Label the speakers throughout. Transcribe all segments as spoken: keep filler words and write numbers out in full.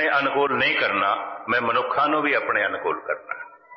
Speaker 1: अनुकूल नहीं करना, मैं मनुखा नूं भी अपने अनुकूल करना।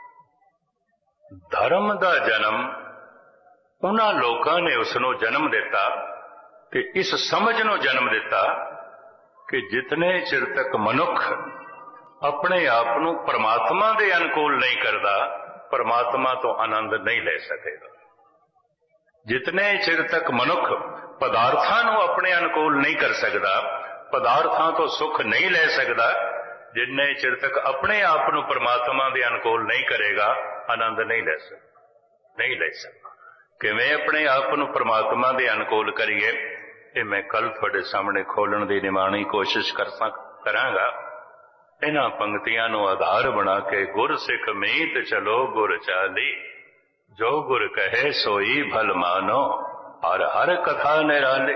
Speaker 1: धर्म दा जन्म उन्हां लोकां ने उसनूं जन्म दिता ते इस समझ नूं जन्म दिता कि जितने चिर तक मनुख अपने आप नूं परमात्मा दे अनुकूल नहीं करता, परमात्मा तो आनंद नहीं ले सकेगा। जितने चिर तक मनुख पदार्थां नूं अपने अनुकूल नहीं कर सकता, पदार्थां तो सुख नहीं ले सकता, जिन्ने चिर तक अपने आप नूं परमात्मा दे अनुकूल नहीं करेगा, आनंद नहीं ले सकता नहीं ले सकता किवें अपने आप नूं परमात्मा दे अनुकूल करिए, ये मैं कल तुहाडे सामने खोलण दी निमाणी कोशिश कर करांगा। इन्हां पंक्तियां नूं आधार बना के गुर सिख मीत चलो गुर चाली, जो गुर कहे सोई भल मानो, हर हर कथा निराली।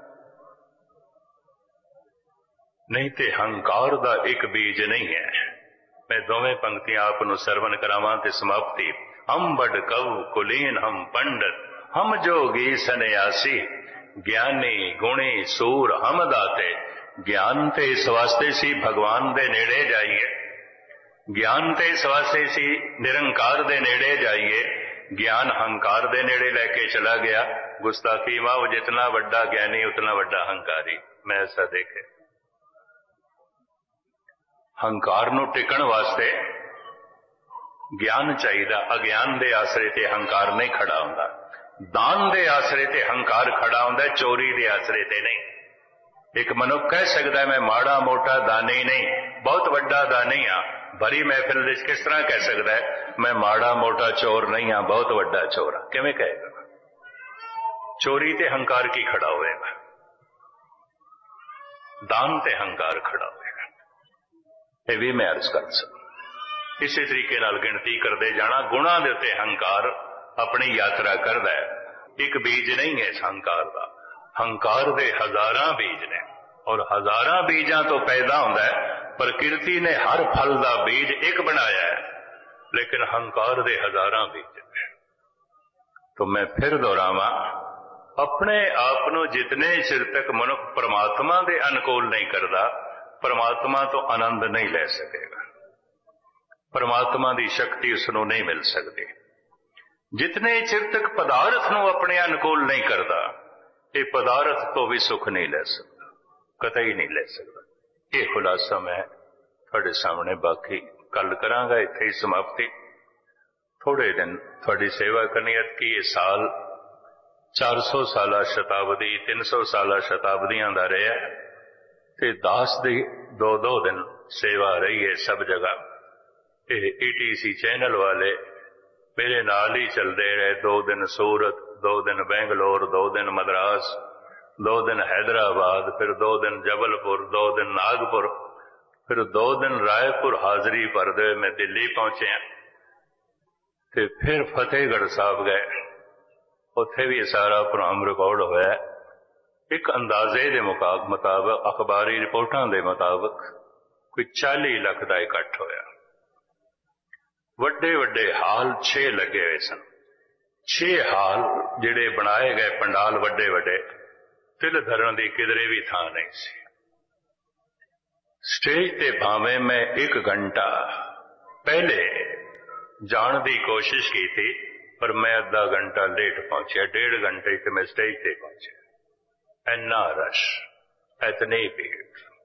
Speaker 1: नहीं ते हंकार दा एक बीज नहीं है। मैं दोवें पंक्तियां आप नूं सरवण करावां ते समाप्ति। हम बड़ कवि कुलीन हम पंडित, हम जोगी सन्यासी, ज्ञानी गुणी सूर हम दाते। ज्ञान ते इस वास्ते सी भगवान दे नेड़े जाइए, ज्ञान ते इस वास्ते सी निरंकार दे नेड़े जाइए। ज्ञान हंकार दे नेड़े लेके चला गया। गुस्ताखी माओ जितना बड़ा ज्ञानी उतना बड़ा हंकारी। मैं ऐसा देखे हंकार नूं टिकण वास्ते ज्ञान चाहिए। अज्ञान दे आसरे ते हंकार नहीं खड़ा हुंदा, दान दे आसरे ते हंकार खड़ा हुंदा, चोरी दे आसरे ते नहीं। एक मनुख कह सकता है मैं माड़ा मोटा दानी नहीं, बहुत बड़ा दानी हाँ। भरी महफिल विच किस तरह कह सकता है मैं माड़ा मोटा चोर नहीं हाँ, बहुत बड़ा चोर हाँ? किवें कहेगा? चोरी ते हंकार की खड़ा होएगा, दान ते हंकार खड़ा होएगा। ये भी मैं अर्ज कर सकता। इसी तरीके नाल गिनती करते जाना। गुणा दे उत्ते हंकार अपनी यात्रा करदा है। एक बीज नहीं है इस हंकार का। हंकार दे हजारां बीज ने और हजारां बीजां तो पैदा होंदा है। प्रकृति ने हर फल का बीज एक बनाया है, लेकिन हंकार दे हजारां बीज ने। तो मैं फिर दोहरावां, अपने आप नूं जितने चिर तक मनुख परमात्मा दे अनुकूल नहीं करता, परमात्मा तो आनंद नहीं ले सकेगा। परमात्मा की शक्ति उसनूं नहीं मिल सकती। जितने चिर तक पदार्थ नूं अपने अनुकूल नहीं करता, ये पदार्थ तो भी सुख नहीं ले सकता, कतई नहीं ले सकता। ये खुलासा मैं थोड़े सामने बाकी कल करांगा। इत्थे ही समाप्ति। थोड़े दिन थोड़ी सेवा करनी की। ये साल चार सौ साला शताब्दी तीन सौ साला शताब्दियां दा रहा ते दास दी दो दो दिन सेवा रही है सब जगह। ये ई टी सी चैनल वाले मेरे नाल ही चलते रहे। दो दिन सूरत, दो दिन बेंगलोर, दो दिन मद्रास, दो दिन हैदराबाद, फिर दो दिन जबलपुर, दो दिन नागपुर, फिर दो दिन रायपुर हाजरी भरदे मैं दिल्ली पहुंचे। ते फिर फतेहगढ़ साहब गए, उत्थे भी सारा प्रोग्राम रिकॉर्ड होया। एक अंदाजे के मुताबिक अखबारी रिपोर्टां के मुताबिक कोई चाली लख का इकट्ठ होया। वड्डे वड्डे हाल छे लगे हुए सन। छे हाल जिहड़े बनाए गए पंडाल वड्डे वड्डे, तिल धरन की किधरे भी थां नहीं सी। स्टेज ते भावें मैं एक घंटा पहले जाण की कोशिश की थी, पर मैं अद्धा घंटा लेट पहुंचा। डेढ़ घंटे से मैं स्टेज ते पहुंचा। इन्ना रश, इतनी भीड़।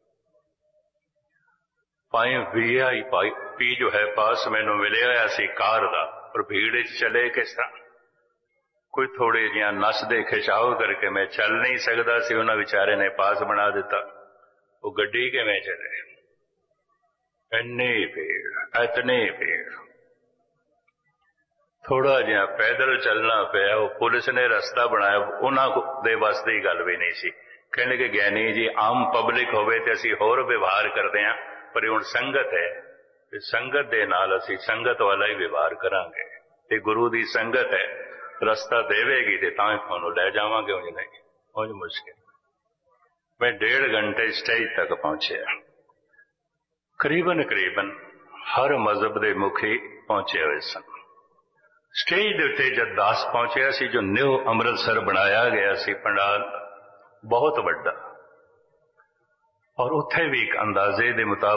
Speaker 1: पाए वी आई पी जो है पास मैनू मिले हुआ सी कार का, और भीड़ चले किस तरह। कोई थोड़े जिहा नस दे खिंचाव करके मैं चल नहीं सकता सी। उन्होंने विचारे ने पास बना दिता। वो गड्डी किवें चले? इन्नी भीड़, इतनी भीड़। थोड़ा जिहा पैदल चलना पिया। वो पुलिस ने रास्ता बनाया, उन्होंने बस की गल भी नहीं सी। कहने के ज्ञानी जी आम पब्लिक होवे ते असीं होर व्यवहार करते हैं, पर हुण संगत है, संगत दे नाल असीं संगत वाला ही व्यवहार करांगे। ये गुरु की संगत है, रास्ता देवेगी ते तां तुहानूं लै जावांगे, उंज नहीं, उंज मुश्किल। मैं डेढ़ घंटे स्टेज तक पहुंचा। करीबन करीबन हर मजहब के मुखी पहुंचे हुए सन। स्टेज के उत्ते जब दास पहुंचा सी, जो न्यू अमृतसर बनाया गया सी पंडाल, बहुत बड़ा, और उत्थे भी एक अंदाजे के मुताबिक